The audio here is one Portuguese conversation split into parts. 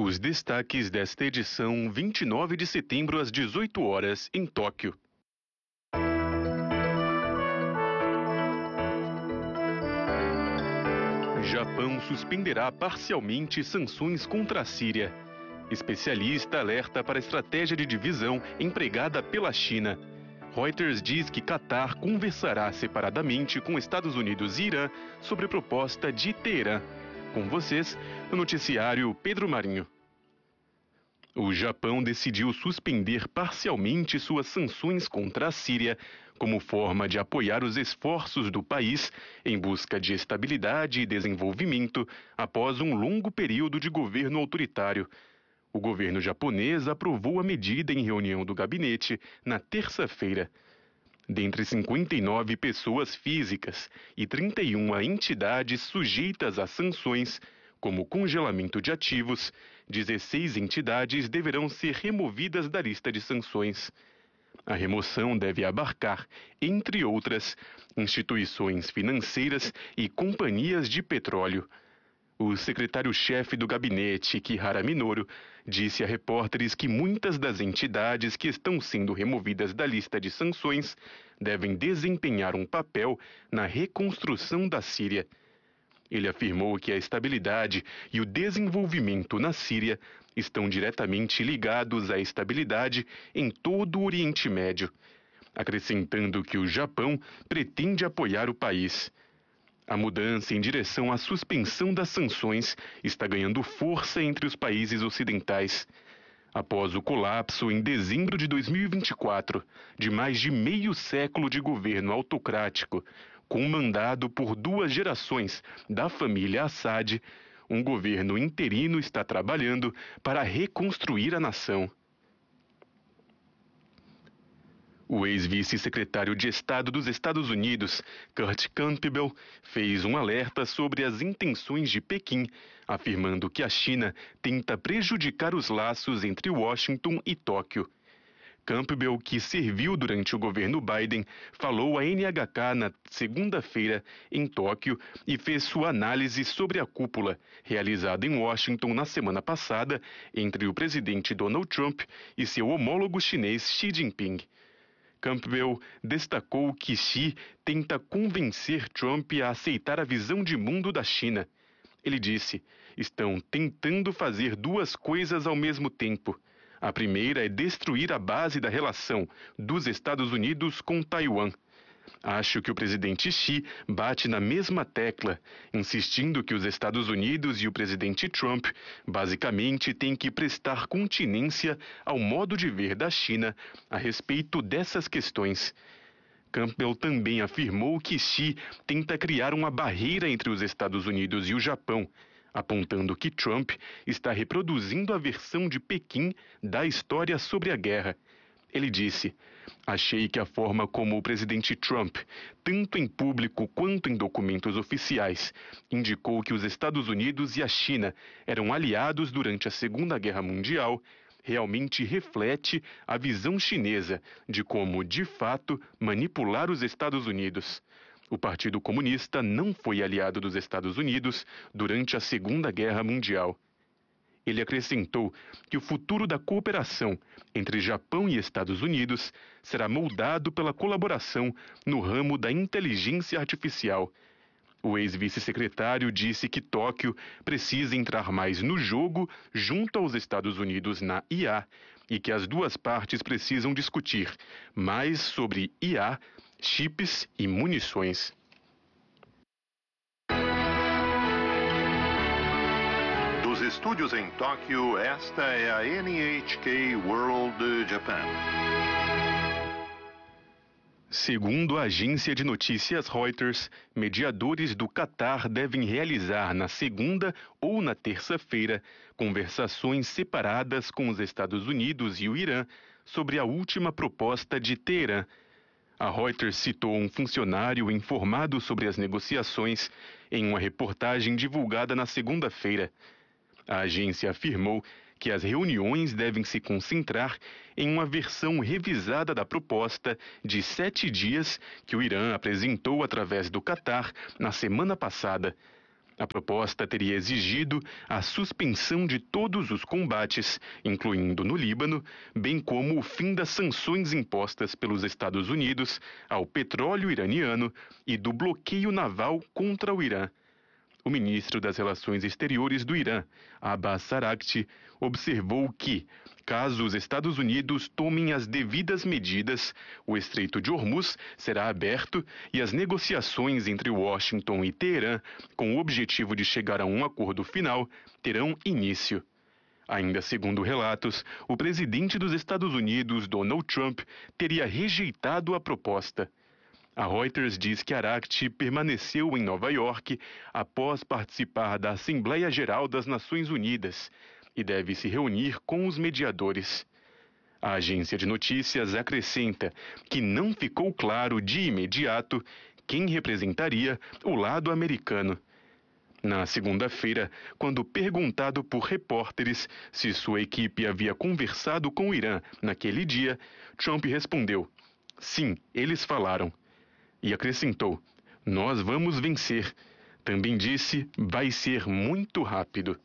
Os destaques desta edição, 29 de setembro às 18 horas, em Tóquio. Japão suspenderá parcialmente sanções contra a Síria. Especialista alerta para a estratégia de divisão empregada pela China. Reuters diz que Catar conversará separadamente com Estados Unidos e Irã sobre a proposta de Teherã. Com vocês, no noticiário Pedro Marinho. O Japão decidiu suspender parcialmente suas sanções contra a Síria como forma de apoiar os esforços do país em busca de estabilidade e desenvolvimento após um longo período de governo autoritário. O governo japonês aprovou a medida em reunião do gabinete na terça-feira. Dentre 59 pessoas físicas e 31 entidades sujeitas a sanções, como congelamento de ativos, 16 entidades deverão ser removidas da lista de sanções. A remoção deve abarcar, entre outras, instituições financeiras e companhias de petróleo. O secretário-chefe do gabinete, Kihara Minoru, disse a repórteres que muitas das entidades que estão sendo removidas da lista de sanções devem desempenhar um papel na reconstrução da Síria. Ele afirmou que a estabilidade e o desenvolvimento na Síria estão diretamente ligados à estabilidade em todo o Oriente Médio, acrescentando que o Japão pretende apoiar o país. A mudança em direção à suspensão das sanções está ganhando força entre os países ocidentais. Após o colapso em dezembro de 2024 de mais de meio século de governo autocrático, comandado por 2 gerações da família Assad, um governo interino está trabalhando para reconstruir a nação. O ex-vice-secretário de Estado dos Estados Unidos, Kurt Campbell, fez um alerta sobre as intenções de Pequim, afirmando que a China tenta prejudicar os laços entre Washington e Tóquio. Campbell, que serviu durante o governo Biden, falou à NHK na segunda-feira em Tóquio e fez sua análise sobre a cúpula, realizada em Washington na semana passada, entre o presidente Donald Trump e seu homólogo chinês Xi Jinping. Campbell destacou que Xi tenta convencer Trump a aceitar a visão de mundo da China. Ele disse: "Estão tentando fazer 2 coisas ao mesmo tempo. A primeira é destruir a base da relação dos Estados Unidos com Taiwan. Acho que o presidente Xi bate na mesma tecla, insistindo que os Estados Unidos e o presidente Trump basicamente têm que prestar continência ao modo de ver da China a respeito dessas questões." Campbell também afirmou que Xi tenta criar uma barreira entre os Estados Unidos e o Japão, apontando que Trump está reproduzindo a versão de Pequim da história sobre a guerra. Ele disse: "Achei que a forma como o presidente Trump, tanto em público quanto em documentos oficiais, indicou que os Estados Unidos e a China eram aliados durante a Segunda Guerra Mundial, realmente reflete a visão chinesa de como, de fato, manipular os Estados Unidos. O Partido Comunista não foi aliado dos Estados Unidos durante a Segunda Guerra Mundial." Ele acrescentou que o futuro da cooperação entre Japão e Estados Unidos será moldado pela colaboração no ramo da inteligência artificial. O ex-vice-secretário disse que Tóquio precisa entrar mais no jogo junto aos Estados Unidos na IA e que as 2 partes precisam discutir mais sobre IA, chips e munições. Dos estúdios em Tóquio, esta é a NHK World Japan. Segundo a agência de notícias Reuters, mediadores do Catar devem realizar na segunda ou na terça-feira conversações separadas com os Estados Unidos e o Irã sobre a última proposta de Teherã. A Reuters citou um funcionário informado sobre as negociações em uma reportagem divulgada na segunda-feira. A agência afirmou que as reuniões devem se concentrar em uma versão revisada da proposta de 7 dias que o Irã apresentou através do Catar na semana passada. A proposta teria exigido a suspensão de todos os combates, incluindo no Líbano, bem como o fim das sanções impostas pelos Estados Unidos ao petróleo iraniano e do bloqueio naval contra o Irã. O ministro das Relações Exteriores do Irã, Abbas Araghchi, observou que, caso os Estados Unidos tomem as devidas medidas, o Estreito de Hormuz será aberto e as negociações entre Washington e Teherã, com o objetivo de chegar a um acordo final, terão início. Ainda segundo relatos, o presidente dos Estados Unidos, Donald Trump, teria rejeitado a proposta. A Reuters diz que Araghchi permaneceu em Nova York após participar da Assembleia Geral das Nações Unidas e deve se reunir com os mediadores. A agência de notícias acrescenta que não ficou claro de imediato quem representaria o lado americano. Na segunda-feira, quando perguntado por repórteres se sua equipe havia conversado com o Irã naquele dia, Trump respondeu: "Sim, eles falaram." E acrescentou: "Nós vamos vencer." Também disse: "Vai ser muito rápido."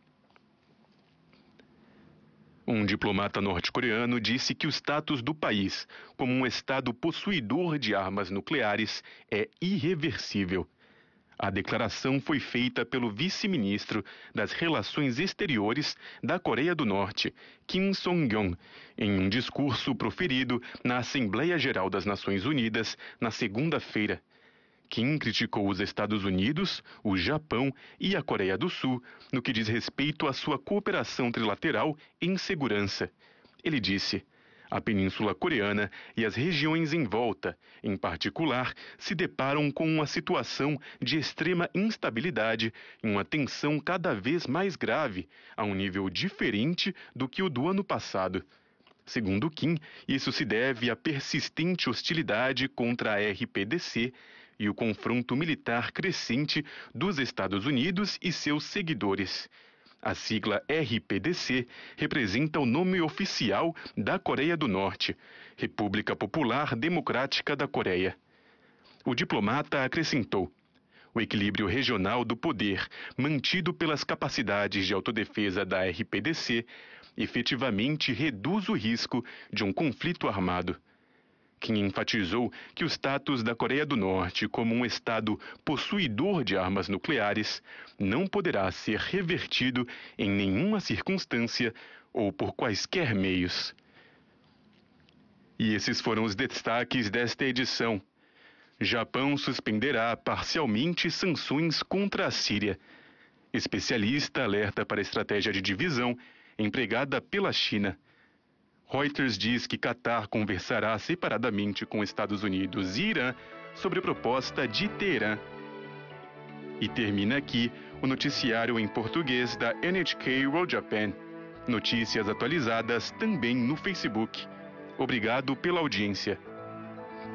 Um diplomata norte-coreano disse que o status do país como um estado possuidor de armas nucleares é irreversível. A declaração foi feita pelo vice-ministro das Relações Exteriores da Coreia do Norte, Kim Song-yong, em um discurso proferido na Assembleia Geral das Nações Unidas na segunda-feira. Kim criticou os Estados Unidos, o Japão e a Coreia do Sul no que diz respeito à sua cooperação trilateral em segurança. Ele disse: "A Península Coreana e as regiões em volta, em particular, se deparam com uma situação de extrema instabilidade e uma tensão cada vez mais grave, a um nível diferente do que o do ano passado." Segundo Kim, isso se deve à persistente hostilidade contra a RPDC e o confronto militar crescente dos Estados Unidos e seus seguidores. A sigla RPDC representa o nome oficial da Coreia do Norte, República Popular Democrática da Coreia. O diplomata acrescentou: "O equilíbrio regional do poder, mantido pelas capacidades de autodefesa da RPDC, efetivamente reduz o risco de um conflito armado." Kim enfatizou que o status da Coreia do Norte como um estado possuidor de armas nucleares não poderá ser revertido em nenhuma circunstância ou por quaisquer meios. E esses foram os destaques desta edição. Japão suspenderá parcialmente sanções contra a Síria. Especialista alerta para a estratégia de divisão empregada pela China. Reuters diz que Catar conversará separadamente com Estados Unidos e Irã sobre a proposta de Teherã. E termina aqui o noticiário em português da NHK World Japan. Notícias atualizadas também no Facebook. Obrigado pela audiência.